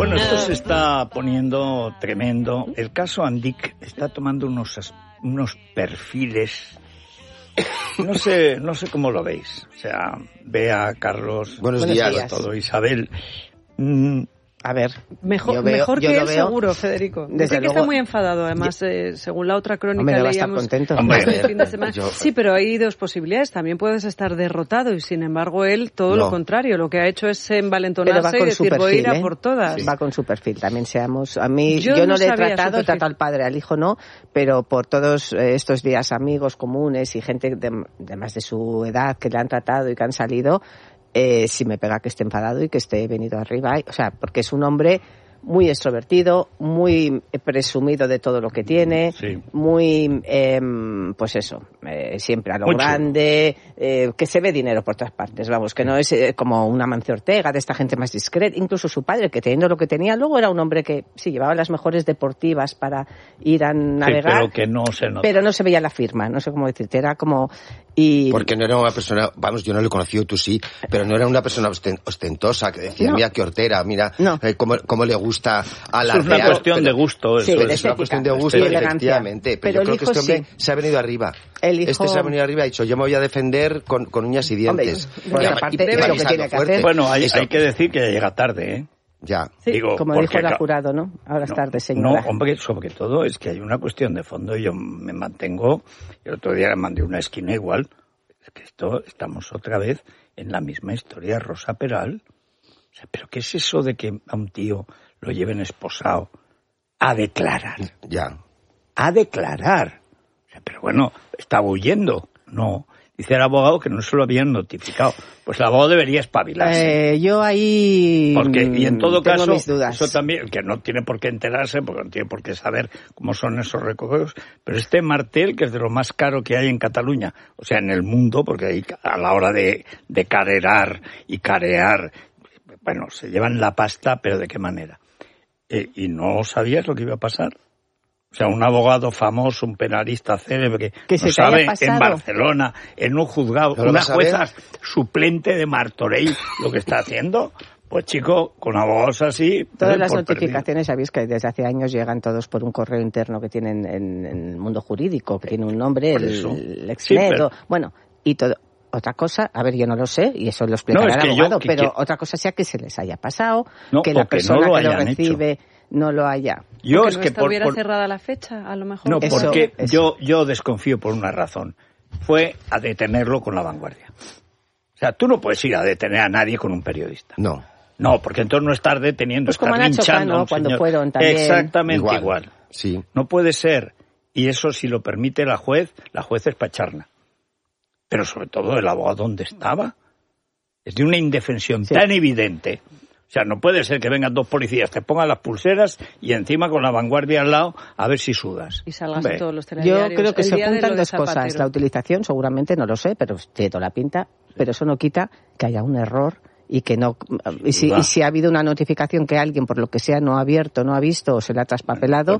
Bueno, esto se está poniendo tremendo. El caso Andic está tomando unos perfiles. No sé cómo lo veis. O sea, Bea, Carlos, buenos días. sobre todo Isabel. A ver, mejor que él seguro, Federico. Dice que está muy enfadado, además, según la otra crónica leíamos contento. el fin de semana. Sí, pero hay dos posibilidades. También puedes estar derrotado y, sin embargo, él todo lo contrario. Lo que ha hecho es envalentonarse y decir, voy a ir a por todas. Sí. Va con su perfil, también seamos... A mí, yo no le he tratado al padre, al hijo no, pero por todos estos días amigos comunes y gente de más de su edad que le han tratado y que han salido... si me pega que esté enfadado y que esté venido arriba, o sea, porque es un hombre muy extrovertido, muy presumido de todo lo que tiene, muy, pues eso, siempre a lo grande, que se ve dinero por todas partes, vamos, que no es como un Amancio Ortega, de esta gente más discreta, incluso su padre, que teniendo lo que tenía, luego era un hombre que sí llevaba las mejores deportivas para ir a navegar, pero que no se nota. Pero no se veía la firma, no sé cómo decirte, era como... Porque no era una persona, vamos, yo no lo he conocido, tú sí, pero no era una persona ostentosa que decía, mira qué hortera, mira cómo le gusta a la... Es una cuestión de gusto. Sí, es una cuestión de gusto, efectivamente. Pero yo creo que este hombre se ha venido arriba. Se ha venido arriba y ha dicho, yo me voy a defender con uñas y dientes. Bueno, hay que decir que llega tarde, ¿eh? Ya. Sí, digo, como dijo el jurado, ¿no? Ahora es tarde, señora. No, hombre, sobre todo es que hay una cuestión de fondo y yo me mantengo... El otro día le mandé una esquina igual. Es que estamos otra vez en la misma historia, Rosa Peral. O sea, ¿pero qué es eso de que a un tío lo lleven esposado a declarar? Ya. A declarar. O sea, pero bueno, estaba huyendo. No... Dice el abogado que no se lo habían notificado. Pues el abogado debería espabilarse. Yo ahí y en todo tengo caso, mis dudas. Eso también, que no tiene por qué enterarse, porque no tiene por qué saber cómo son esos recogidos, pero este Martel, que es de lo más caro que hay en Cataluña, o sea, en el mundo, porque ahí a la hora de carerar y carear, bueno, se llevan la pasta, pero ¿de qué manera? ¿Y no sabías lo que iba a pasar? O sea, un abogado famoso, un penalista célebre que no sabe en Barcelona, en un juzgado, una jueza suplente de Martorell lo que está haciendo. Pues chico, con abogados así... Todas las notificaciones, sabéis que desde hace años llegan todos por un correo interno que tienen en el mundo jurídico, que tiene un nombre, el Exnet, bueno, y todo... Otra cosa, a ver, yo no lo sé, y eso lo explicará el abogado, pero otra cosa sea que se les haya pasado, que la persona que lo recibe no lo haya. Yo es que estuviera cerrada la fecha, a lo mejor. No, porque yo desconfío por una razón. Fue a detenerlo con La Vanguardia. O sea, tú no puedes ir a detener a nadie con un periodista. No, porque entonces no estás deteniendo, pues estás linchando a un señor. Cuando fueron también. Exactamente igual. Sí. No puede ser. Y eso, si lo permite la juez es pacharna. Pero sobre todo el abogado, ¿dónde estaba? Es de una indefensión tan evidente. O sea, no puede ser que vengan dos policías, te pongan las pulseras y encima con La Vanguardia al lado a ver si sudas. Y salgas en todos los telediarios. Yo creo que se juntan dos cosas. La utilización, seguramente, no lo sé, pero tiene toda la pinta. Pero eso no quita que haya un error y que no... Y si ha habido una notificación que alguien, por lo que sea, no ha abierto, no ha visto o se le ha traspapelado,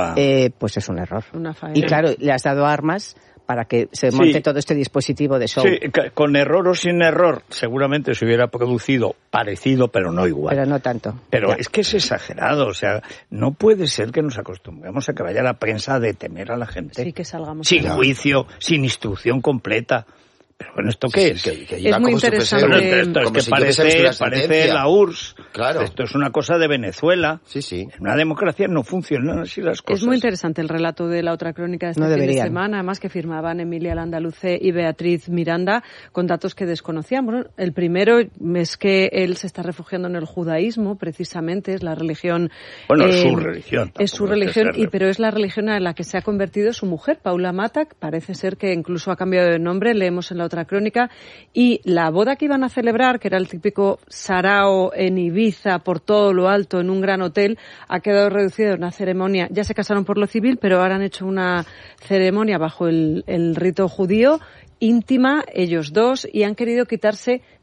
pues es un error. Y claro, le has dado armas para que se monte todo este dispositivo de show. Sí, con error o sin error, seguramente se hubiera producido parecido, pero no igual. Pero no tanto. Pero es que es exagerado, o sea, no puede ser que nos acostumbremos a que vaya la prensa a detener a la gente. Sí, que salgamos. Sin juicio, sin instrucción completa. Pero bueno, ¿esto qué es? Que es muy interesante. Esto es que parece la URSS. Claro. Esto es una cosa de Venezuela. Sí. En una democracia no funcionan así las cosas. Es muy interesante el relato de la otra crónica de este fin de semana, además que firmaban Emilia Landaluce y Beatriz Miranda con datos que desconocíamos. El primero es que él se está refugiando en el judaísmo, precisamente, es la religión... Bueno, es su religión. Es su religión, pero es la religión en la que se ha convertido su mujer, Paula Matac. Parece ser que incluso ha cambiado de nombre, leemos en la otra crónica, y la boda que iban a celebrar, que era el típico sarao en Ibiza por todo lo alto en un gran hotel, ha quedado reducida a una ceremonia. Ya se casaron por lo civil, pero ahora han hecho una ceremonia bajo el rito judío, íntima, ellos dos, y han querido quitarse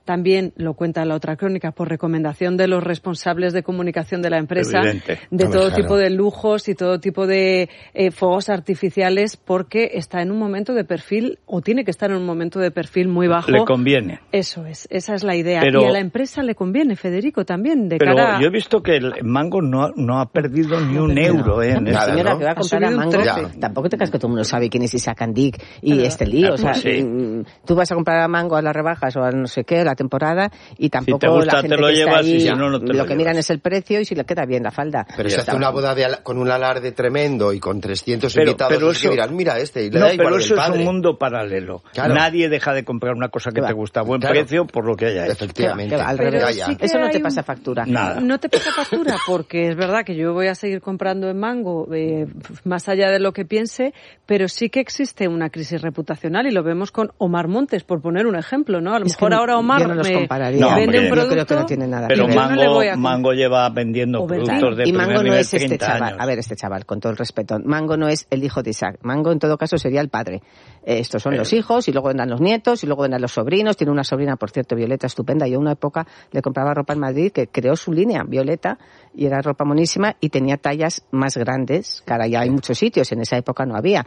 también, lo cuenta la otra crónica, por recomendación de los responsables de comunicación de la empresa, de todo tipo de lujos y todo tipo de fuegos artificiales, porque está en un momento de perfil, o tiene que estar en un momento de perfil muy bajo. Le conviene. Eso es, esa es la idea. Y a la empresa le conviene, Federico, también. Pero yo he visto que el Mango no ha perdido ni un euro en la señora que va a comprar a Mango, tampoco te creas que todo el mundo sabe quién es Isaac Andic y este lío. O sea, tú vas a comprar a Mango a las rebajas o a no sé qué, la temporada, y tampoco si te gusta, la gente te lo que llevas, está ahí, y si no, no te lo que miran es el precio y si le queda bien la falda. Pero se hace una boda con un alarde tremendo y con 300 invitados, pero eso, que dirán, mira este, y le da igual pero eso el padre. Es un mundo paralelo. Claro. Nadie deja de comprar una cosa que te gusta a buen precio por lo que haya hecho. Efectivamente. Al revés. Sí, eso no te pasa factura. Nada. No te pasa factura, porque es verdad que yo voy a seguir comprando en Mango, más allá de lo que piense, pero sí que existe una crisis reputacional, y lo vemos con Omar Montes, por poner un ejemplo, ¿no? A lo mejor ahora Omar yo no los compararía. Vende un producto, yo creo que no tiene nada pero que ver. Mango lleva vendiendo productos de primer Mango nivel, no es 30 este chaval. años. A ver, este chaval, con todo el respeto. Mango no es el hijo de Isaac. Mango, en todo caso, sería el padre. Estos son los hijos, y luego vendrán los nietos, y luego vendrán los sobrinos. Tiene una sobrina, por cierto, Violeta, estupenda. Yo en una época le compraba ropa en Madrid, que creó su línea, Violeta, y era ropa monísima, y tenía tallas más grandes, que ahora ya hay muchos sitios, en esa época no había.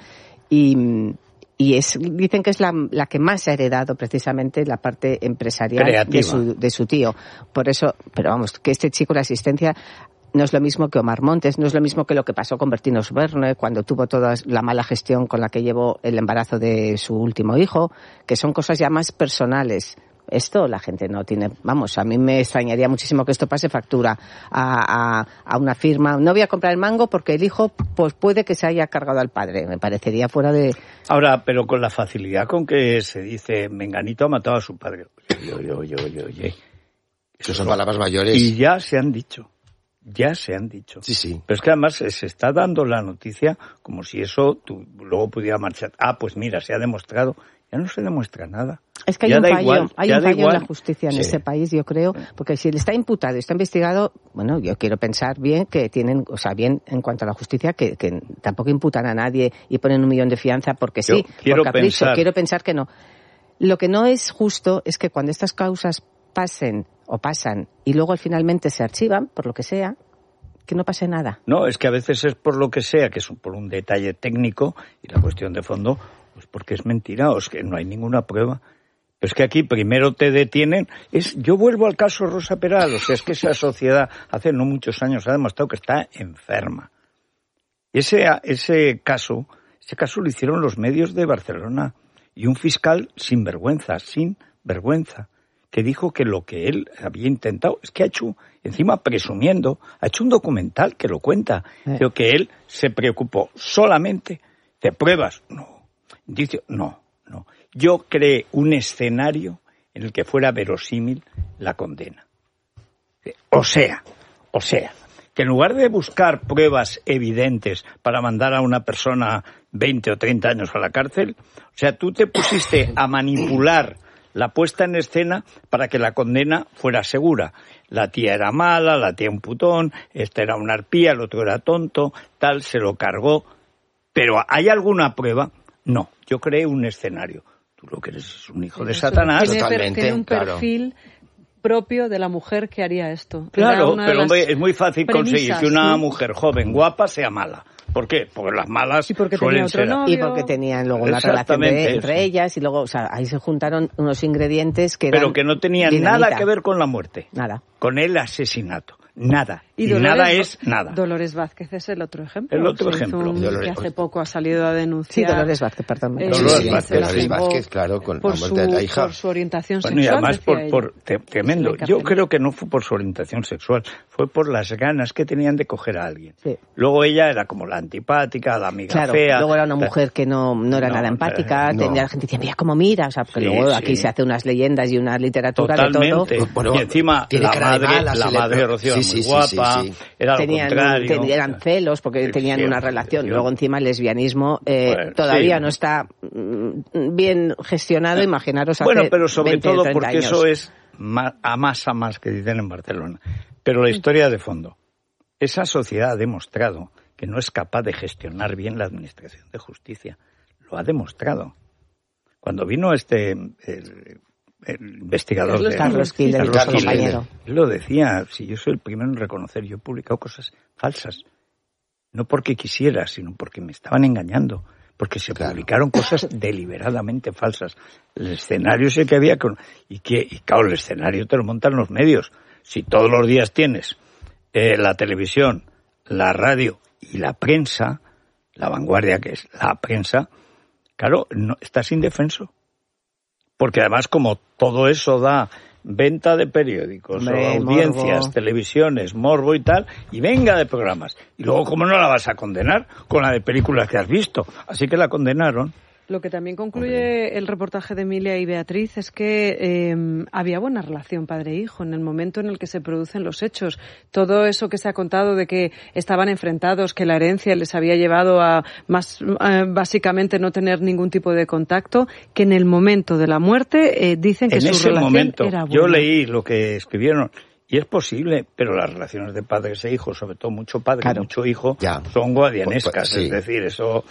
Y dicen que es la que más ha heredado precisamente la parte empresarial de su tío. Por eso, pero vamos, que este chico, la asistencia, no es lo mismo que Omar Montes, no es lo mismo que lo que pasó con Bertín Osborne cuando tuvo toda la mala gestión con la que llevó el embarazo de su último hijo, que son cosas ya más personales. Esto la gente no tiene, vamos, a mí me extrañaría muchísimo que esto pase factura a una firma. No voy a comprar el Mango porque el hijo pues puede que se haya cargado al padre. Me parecería fuera de... Ahora, pero con la facilidad con que se dice Menganito ha matado a su padre. Oye. Eso son palabras mayores. Y ya se han dicho. Sí, sí. Pero es que además se está dando la noticia como si eso tú luego pudiera marchar. Pues mira, se ha demostrado. Ya no se demuestra nada. Es que hay un fallo en la justicia en ese país, yo creo, porque si él está imputado y está investigado, bueno, yo quiero pensar bien que tienen, o sea, bien en cuanto a la justicia, que tampoco imputan a nadie y ponen 1 millón de fianza porque sí, por capricho. Quiero pensar que no. Lo que no es justo es que cuando estas causas pasan y luego finalmente se archivan, por lo que sea, que no pase nada. No, es que a veces es por lo que sea, que es por un detalle técnico y la cuestión de fondo, pues porque es mentira o es que no hay ninguna prueba. Pero es que aquí primero te detienen. Yo vuelvo al caso Rosa Peral, o sea, es que esa sociedad hace no muchos años ha demostrado que está enferma. Y ese caso lo hicieron los medios de Barcelona y un fiscal sin vergüenza, que dijo que lo que él había intentado, es que ha hecho, encima presumiendo, ha hecho un documental que lo cuenta, pero que él se preocupó solamente de pruebas. Indicio, no. Yo creé un escenario en el que fuera verosímil la condena. O sea, que en lugar de buscar pruebas evidentes para mandar a una persona 20 o 30 años a la cárcel, o sea, tú te pusiste a manipular la puesta en escena para que la condena fuera segura. La tía era mala, la tía un putón, esta era una arpía, el otro era tonto, tal, se lo cargó. Pero ¿hay alguna prueba? No, yo creé un escenario. Tú lo que eres es un hijo de Satanás. Tiene un perfil propio de la mujer que haría esto. Claro, pero es muy fácil conseguir que una mujer joven, guapa, sea mala. ¿Por qué? Porque las malas suelen ser... Y porque tenían luego una relación entre ellas, y luego, o sea, ahí se juntaron unos ingredientes que pero que no tenían nada que ver con la muerte. Nada. Con el asesinato. Nada. Y nada es nada. Dolores Vázquez es el otro ejemplo. Que hace poco ha salido a denunciar. Sí, Dolores Vázquez, perdón. Dolores Vázquez, claro, con la muerte de la hija. Por su orientación sexual. Y además tremendo. Yo creo que no fue por su orientación sexual, fue por las ganas que tenían de coger a alguien. Sí. Luego ella era como la antipática, la amiga fea. Luego era una mujer que no era nada empática. La gente decía, mira cómo mira. O sea, porque luego aquí se hace unas leyendas y una literatura totalmente. de todo. Bueno, y encima la madre Rocío muy guapa, era lo contrario. Eran celos porque tenían una relación. Luego encima el lesbianismo todavía no está bien gestionado, imaginaros hace 20, pero sobre todo porque años. Eso es a más que dicen en Barcelona. Pero la historia de fondo. Esa sociedad ha demostrado que no es capaz de gestionar bien la administración de justicia. Lo ha demostrado. Cuando vino investigador de Carlos Quílez, compañero. Él lo decía, si yo soy el primero en reconocer, yo he publicado cosas falsas. No porque quisiera, sino porque me estaban engañando. Porque se publicaron cosas deliberadamente falsas. El escenario ese que había... Y claro, el escenario te lo montan los medios. Si todos los días tienes la televisión, la radio y la prensa, la vanguardia que es la prensa, claro, no, estás indefenso. Porque además, como todo eso da venta de periódicos, audiencias, morbo, televisiones, morbo y tal, y venga de programas. Y luego, ¿cómo no la vas a condenar? Con la de películas que has visto. Así que la condenaron. Lo que también concluye el reportaje de Emilia y Beatriz es que había buena relación padre-hijo en el momento en el que se producen los hechos. Todo eso que se ha contado de que estaban enfrentados, que la herencia les había llevado a básicamente no tener ningún tipo de contacto, que en el momento de la muerte dicen que su relación era buena. Yo leí lo que escribieron. Y es posible, pero las relaciones de padres e hijos, sobre todo mucho padre y mucho hijo, son guardianescas. Sí. Es decir, eso...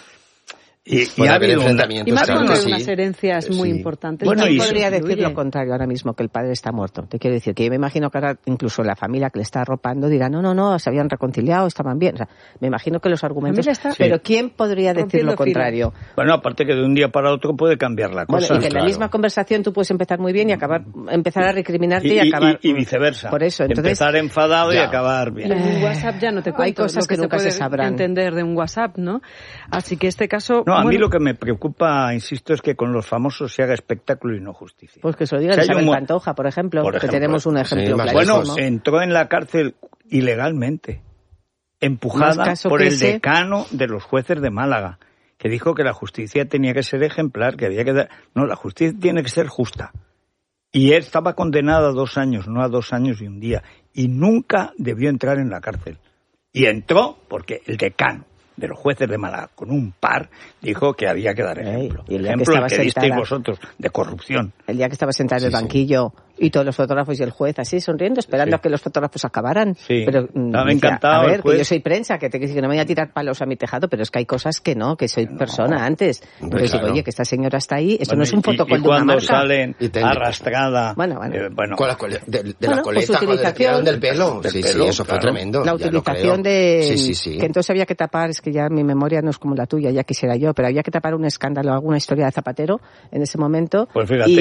Y ha habido y más cuando hay unas herencias muy importantes. Bueno, ¿quién podría decir lo contrario ahora mismo, que el padre está muerto? Te quiero decir que yo me imagino que ahora incluso la familia que le está arropando dirá no, se habían reconciliado, estaban bien. O sea, me imagino que los argumentos... Pero ¿quién podría decir lo contrario? Bueno, aparte que de un día para otro puede cambiar la cosa. Bueno, y que en la misma conversación tú puedes empezar muy bien y empezar a recriminarte y acabar... Y viceversa. Por eso, entonces... Empezar enfadado y acabar bien. En un WhatsApp ya no te cuento. Hay cosas que nunca se sabrán. Entender de un WhatsApp, ¿no? Así que este caso... No, a mí lo que me preocupa, insisto, es que con los famosos se haga espectáculo y no justicia. Pues que se lo diga Isabel Pantoja, por ejemplo, que tenemos un ejemplo clarísimo. Bueno, entró en la cárcel ilegalmente, empujada por el decano de los jueces de Málaga, que dijo que la justicia tenía que ser ejemplar, que había que dar... No, la justicia tiene que ser justa. Y él estaba condenado a 2 años, no a 2 años y un día, y nunca debió entrar en la cárcel. Y entró porque el decano de los jueces de Málaga, con un par, dijo que había que dar ejemplo. Y el ejemplo que disteis vosotros, de corrupción. El día que estaba sentado en el banquillo y todos los fotógrafos y el juez así sonriendo, esperando a que los fotógrafos acabaran. Sí. Pero estaba encantado. A ver, que yo soy prensa, que no me voy a tirar palos a mi tejado, pero es que hay cosas que no, que soy persona antes. Entonces digo, oye, que esta señora está ahí, esto no es un fotocol de una marca. Y cuando salen arrastrada... Bueno. Con la la coleta, con el tirón del pelo. Sí, eso fue tremendo. La utilización de... Que entonces había que tapar, es que ya mi memoria no es como la tuya, ya quisiera yo, pero había que tapar un escándalo, alguna historia de Zapatero en ese momento. Pues fíjate,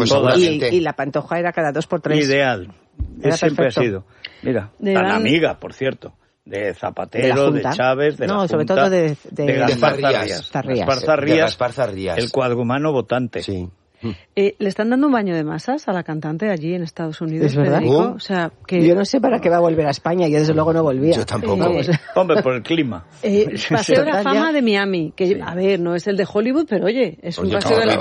y la Pantoja era cada 2 por 3. Ideal. Siempre ha sido. Mira, tan amiga, por cierto, de Zapatero, de Chávez, de la Junta, sobre todo de Gaspar Zarrías, el cuadrumano votante. Sí. Le están dando un baño de masas a la cantante allí en Estados Unidos. ¿Es verdad? O sea, que... Yo no sé para qué va a volver a España, yo desde luego no volvía. Yo tampoco. Hombre, por el clima. Paseo de la fama de Miami, que a ver, no es el de Hollywood, pero oye, es un paseo de la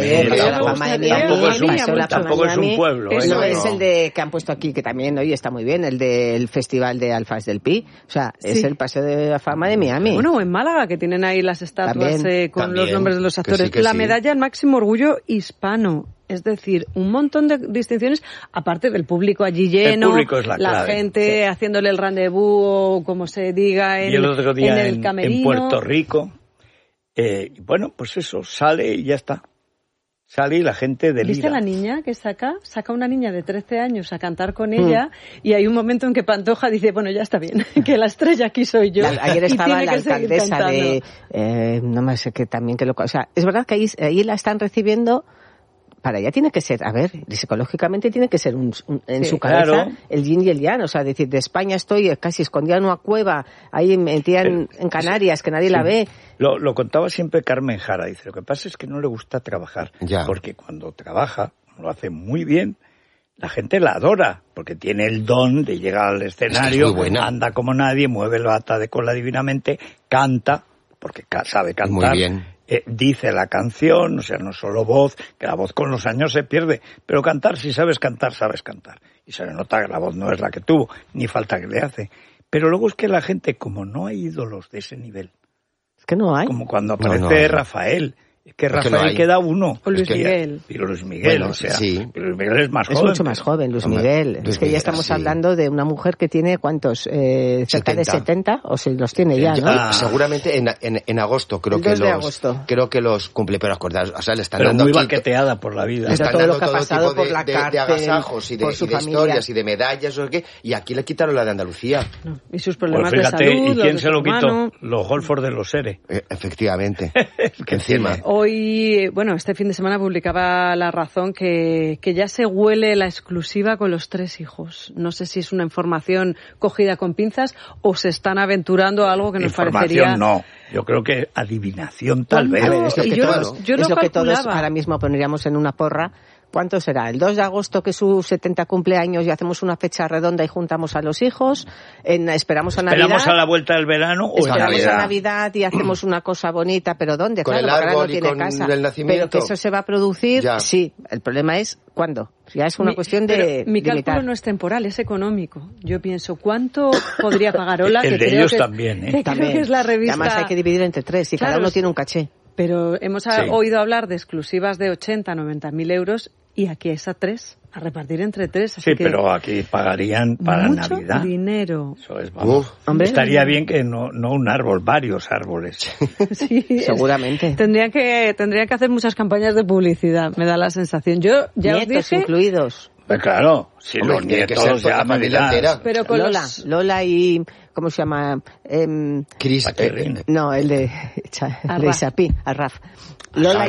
fama. Tampoco es un pueblo. No es el de que han puesto aquí, que también hoy está muy bien, el del Festival de Alfas del Pi. O sea, es el paseo de la fama de Miami. Bueno, en Málaga, que tienen ahí las estatuas con los nombres de los actores. La medalla al máximo orgullo hispano. Es decir, un montón de distinciones, aparte del público allí lleno, el público es la gente haciéndole el rendezvous o como se diga en el camerino. En Puerto Rico. Bueno, pues eso, sale y ya está. Sale y la gente delira. ¿Viste a la niña que saca una niña de 13 años a cantar con ella y hay un momento en que Pantoja dice, bueno, ya está bien, que la estrella aquí soy yo. Ayer estaba la alcaldesa de... no me sé qué también que lo... O sea, es verdad que ahí la están recibiendo... Para ella tiene que ser, a ver, psicológicamente tiene que ser en su cabeza el yin y el yang. O sea, decir, de España estoy casi escondida en una cueva, ahí metida en Canarias, que nadie la ve. Lo contaba siempre Carmen Jara. Dice, lo que pasa es que no le gusta trabajar. Porque cuando trabaja, lo hace muy bien, la gente la adora. Porque tiene el don de llegar al escenario, anda como nadie, mueve la bata de cola divinamente, canta, porque sabe cantar. Muy bien. Dice la canción, o sea, no solo voz, que la voz con los años se pierde, pero cantar, si sabes cantar, sabes cantar. Y se le nota que la voz no es la que tuvo, ni falta que le hace. Pero luego es que la gente, como no hay ídolos de ese nivel, es que no hay. Como cuando aparece Rafael Que Rafael queda uno. O Luis Miguel. Y Luis Miguel, bueno, o sea, sí. Luis Miguel es más joven. Es mucho más joven, Luis Miguel. Es que ya estamos hablando de una mujer que tiene, ¿cuántos? Cerca de 70, o si los tiene ya, ¿no? Seguramente en agosto, creo que los cumple, pero acordaos, o sea, le están dando muy baqueteada por la vida. Le están todo dando lo que ha pasado tipo por la cárcel, de agasajos y de historias y de medallas, o qué, y aquí le quitaron la de Andalucía. No. Y sus problemas pues fíjate, de salud. ¿y quién se lo quitó? Los Holford de los Sere. Efectivamente. Que encima. Hoy, bueno, este fin de semana publicaba La Razón que ya se huele la exclusiva con los 3 hijos. No sé si es una información cogida con pinzas o se están aventurando a algo que nos parecería... No, yo creo que adivinación tal vez. Es lo que todos ahora mismo pondríamos en una porra. ¿Cuánto será? ¿El 2 de agosto, que es su 70 cumpleaños, y hacemos una fecha redonda y juntamos a los hijos? ¿Esperamos a Navidad? ¿Esperamos a la vuelta del verano o esperamos a Navidad y hacemos una cosa bonita? ¿Pero dónde? Con claro, el árbol no tiene y con casa. el nacimiento. Pero que eso se va a producir, ya. Sí. El problema es ¿cuándo? Ya es una cuestión de mi cálculo limitar. no es temporal, es económico. Yo pienso, ¿cuánto podría pagar Ola? El de ellos también, que creo que es la revista... Además hay que dividir entre 3 y cada uno tiene un caché. Pero hemos oído hablar de exclusivas de 80, 90.000 euros y aquí es a 3, a repartir entre 3. Así que pero aquí pagarían para mucho Navidad. Dinero. Eso es, vamos. Estaría bien que no un árbol, varios árboles. Sí, seguramente. Tendrían que hacer muchas campañas de publicidad, me da la sensación. Yo ya Nietos os dije, incluidos. Pues claro, si los nietos ya me dirás. Pero con Lola y... ¿Cómo se llama? Chris. No, el de Chapí, Arraf. Lola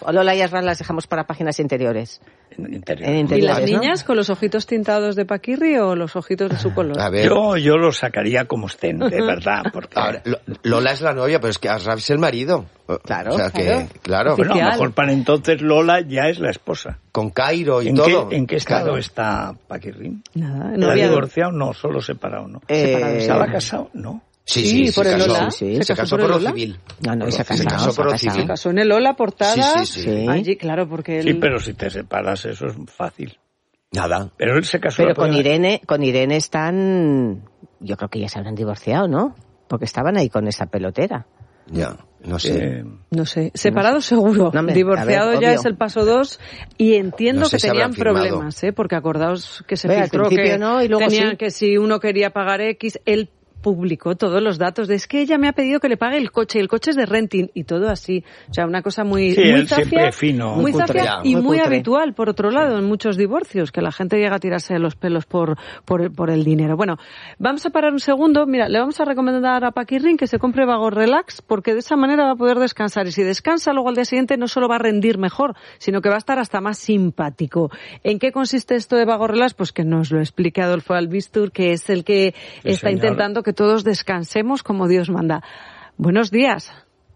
y Arraf las dejamos para páginas interiores. En interiores. ¿Y las niñas con los ojitos tintados de Paquirri o los ojitos de su color? A ver. Yo lo sacaría como estén, de verdad. Porque... Ahora, Lola es la novia, pero es que Arraf es el marido. Claro. O sea claro. Bueno, a lo mejor para entonces Lola ya es la esposa. Con Cairo y todo. ¿En qué estado está Paquirri? Nada, ¿No había divorciado? No, solo separado, ¿no? ¿Estaba casado? No. Sí, por el Lola. Se casó por lo civil. No, se casó por lo civil. Se casó en el Lola Portada. Sí. Allí, claro, porque Sí, pero si te separas eso es fácil. Nada. Pero él se casó. Pero con Irene están... Yo creo que ya se habrán divorciado, ¿no? Porque estaban ahí con esa pelotera. Ya, no sé. No sé. Separado seguro. Divorciado ya es el paso 2 y entiendo que tenían problemas, porque acordaos que se filtró que y luego tenían que si uno quería pagar X, él publicó todos los datos de es que ella me ha pedido que le pague el coche es de renting y todo así, o sea, una cosa muy zafia, muy zafia y muy habitual por otro lado en muchos divorcios, que la gente llega a tirarse de los pelos por el dinero. Bueno, vamos a parar un segundo. Mira, le vamos a recomendar a Paquirrín que se compre Vago Relax, porque de esa manera va a poder descansar, y si descansa luego al día siguiente no solo va a rendir mejor, sino que va a estar hasta más simpático. ¿En qué consiste esto de Vago Relax? Pues que nos lo explique Adolfo Albistur, que es el que está intentando que todos descansemos como Dios manda. Buenos días.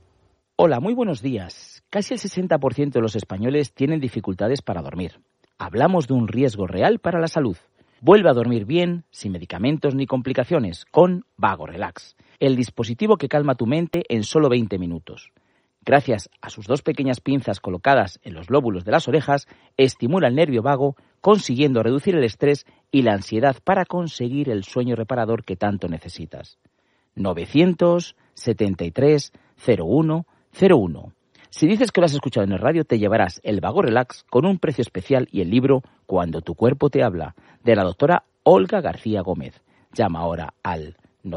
Hola, muy buenos días. Casi el 60% de los españoles tienen dificultades para dormir. Hablamos de un riesgo real para la salud. Vuelve a dormir bien, sin medicamentos ni complicaciones, con Vago Relax, el dispositivo que calma tu mente en solo 20 minutos. Gracias a sus 2 pequeñas pinzas colocadas en los lóbulos de las orejas, estimula el nervio vago, consiguiendo reducir el estrés y la ansiedad para conseguir el sueño reparador que tanto necesitas. 973 01 01. Si dices que lo has escuchado en el radio, te llevarás el Vago Relax con un precio especial y el libro Cuando tu cuerpo te habla, de la doctora Olga García Gómez. Llama ahora al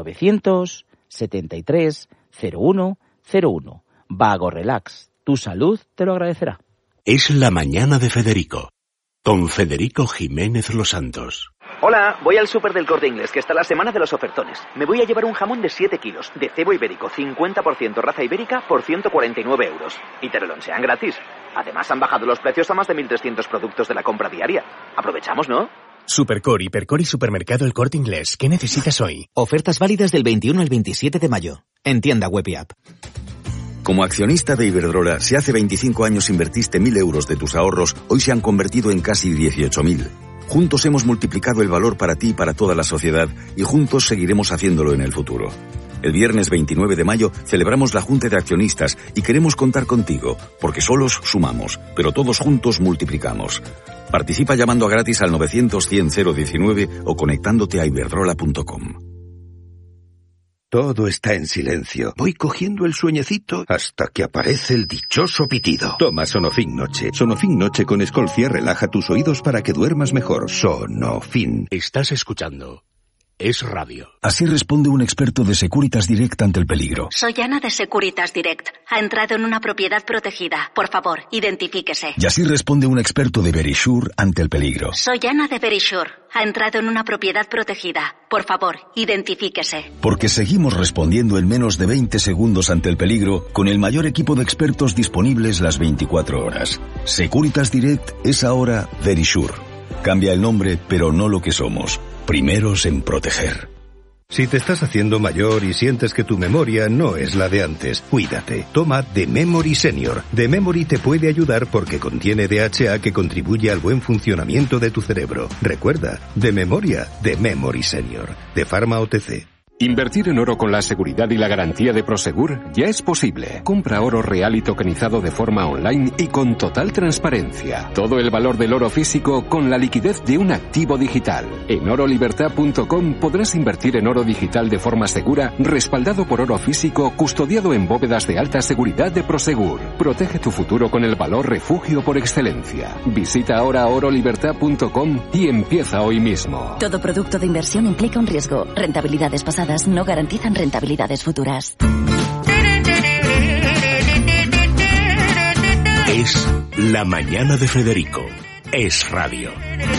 973 01 01. Vago Relax, tu salud te lo agradecerá. Es la mañana de Federico, con Federico Jiménez Los Santos. Hola, voy al súper del Corte Inglés, que está la semana de los ofertones. Me voy a llevar un jamón de 7 kilos, de cebo ibérico, 50% raza ibérica, por 149 euros. Y te lo lonchean gratis. Además, han bajado los precios a más de 1.300 productos de la compra diaria. Aprovechamos, ¿no? Supercore, Hipercore y Supermercado El Corte Inglés. ¿Qué necesitas hoy? Ofertas válidas del 21 al 27 de mayo. En tienda web y app. Como accionista de Iberdrola, si hace 25 años invertiste 1.000 euros de tus ahorros, hoy se han convertido en casi 18.000. Juntos hemos multiplicado el valor para ti y para toda la sociedad, y juntos seguiremos haciéndolo en el futuro. El viernes 29 de mayo celebramos la Junta de Accionistas y queremos contar contigo, porque solos sumamos, pero todos juntos multiplicamos. Participa llamando a gratis al 900 100 019 o conectándote a iberdrola.com. Todo está en silencio. Voy cogiendo el sueñecito hasta que aparece el dichoso pitido. Toma Sonofin Noche. Sonofin Noche con Escolcia relaja tus oídos para que duermas mejor. Sonofin. Estás escuchando Es Radio. Así responde un experto de Securitas Direct ante el peligro. Soy Ana de Securitas Direct. Ha entrado en una propiedad protegida. Por favor, identifíquese. Y así responde un experto de Verisure ante el peligro. Soy Ana de Verisure. Ha entrado en una propiedad protegida. Por favor, identifíquese. Porque seguimos respondiendo en menos de 20 segundos ante el peligro con el mayor equipo de expertos disponibles las 24 horas. Securitas Direct es ahora Verisure. Cambia el nombre, pero no lo que somos. Primeros en proteger. Si te estás haciendo mayor y sientes que tu memoria no es la de antes, cuídate. Toma The Memory Senior. The Memory te puede ayudar porque contiene DHA que contribuye al buen funcionamiento de tu cerebro. Recuerda, de memoria, The Memory Senior. De Pharma OTC. Invertir en oro con la seguridad y la garantía de Prosegur ya es posible. Compra oro real y tokenizado de forma online y con total transparencia. Todo el valor del oro físico con la liquidez de un activo digital. En orolibertad.com podrás invertir en oro digital de forma segura, respaldado por oro físico, custodiado en bóvedas de alta seguridad de Prosegur. Protege tu futuro con el valor refugio por excelencia. Visita ahora orolibertad.com y empieza hoy mismo. Todo producto de inversión implica un riesgo. Rentabilidades pasadas no garantizan rentabilidades futuras. Es La Mañana de Federico. Es Radio.